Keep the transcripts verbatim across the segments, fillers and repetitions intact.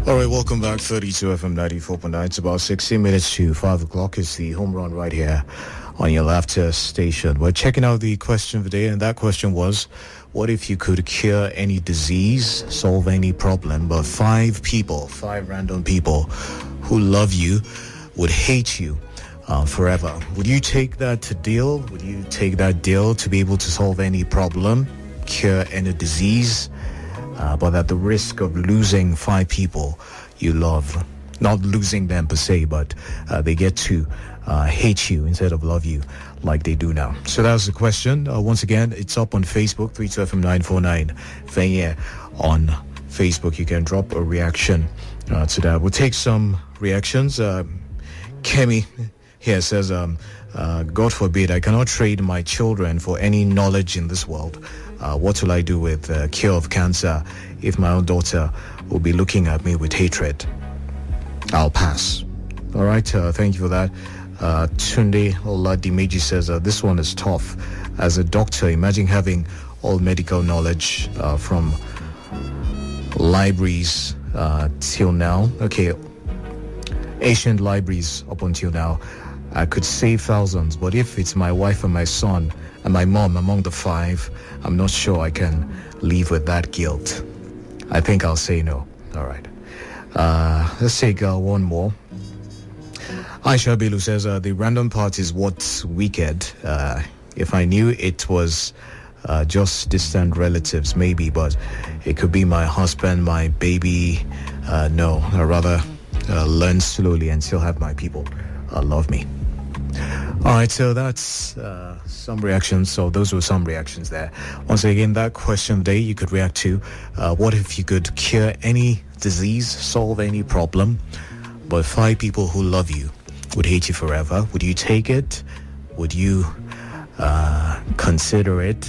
All right, welcome back. thirty-two F M ninety-four point nine. It's about sixteen minutes to five o'clock. It's the home run right here on your laughter station. We're checking out the question of the day, and that question was, what if you could cure any disease, solve any problem, but five people, five random people who love you would hate you uh, forever? Would you take that deal? Would you take that deal to be able to solve any problem, cure any disease? Uh, but at the risk of losing five people you love, not losing them per se, but uh, they get to uh, hate you instead of love you like they do now. So that was the question. Uh, once again, it's up on Facebook, three two F M nine four nine. Fenya on Facebook. You can drop a reaction uh, to that. We'll take some reactions. Uh, Kemi here says, um, uh, God forbid, I cannot trade my children for any knowledge in this world. Uh, what will I do with uh, cure of cancer if my own daughter will be looking at me with hatred? I'll pass. All right, uh, thank you for that. Uh, Tunde Oladimeji says, uh, this one is tough. As a doctor, imagine having all medical knowledge uh, from libraries uh, till now. Okay, ancient libraries up until now. I could save thousands, but if it's my wife and my son and my mom among the five, I'm not sure I can live with that guilt. I think I'll say no. All right. Uh, let's take uh, one more. Aisha Bilu says, uh, the random part is what's wicked. Uh, if I knew it was uh, just distant relatives, maybe, but it could be my husband, my baby. Uh, no, I'd rather uh, learn slowly and still have my people uh, love me. All right, so that's uh, some reactions. So those were some reactions there. Once again, that question of the day you could react to. Uh, what if you could cure any disease, solve any problem, but five people who love you would hate you forever? Would you take it? Would you uh, consider it?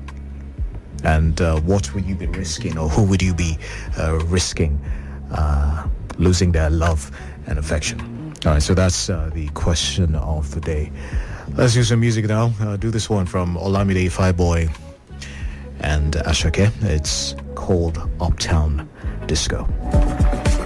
And uh, what would you be risking, or who would you be uh, risking uh, losing their love and affection? All right, so that's uh, the question of the day. Let's do some music now. Uh, do this one from Olamide Fireboy and Ashake. It's called Uptown Disco.